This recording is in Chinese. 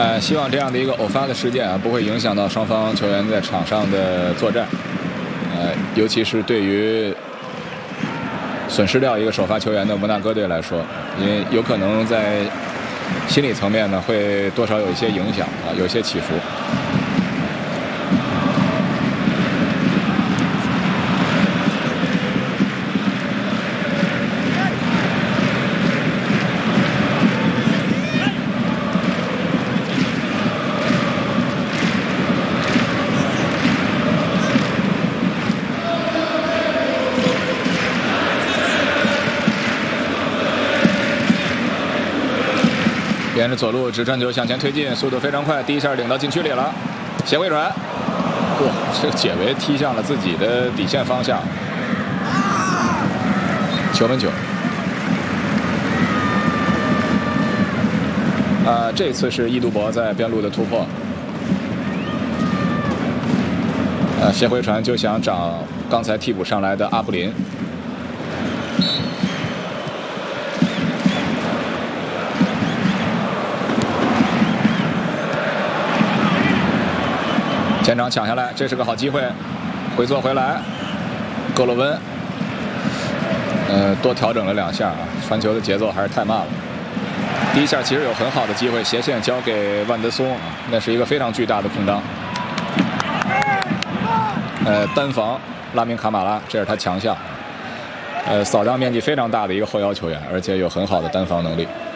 希望这样的一个偶发的事件不会影响到双方球员在场上的作战。尤其是对于损失掉一个首发球员的摩纳哥队来说，因为有可能在心理层面呢会多少有一些影响有一些起伏。沿着左路直传球向前推进，速度非常快，第一下领到禁区里了，斜回传，这个解围踢向了自己的底线方向，球门球。这次是伊杜博在边路的突破，斜回传就想找刚才替补上来的阿布林。前场抢下来，这是个好机会，回做回来，格洛温，多调整了2下传球的节奏还是太慢了。第一下其实有很好的机会，斜线交给万德松，那是一个非常巨大的空当。单防拉明卡马拉，这是他强项。扫荡面积非常大的一个后腰球员，而且有很好的单防能力。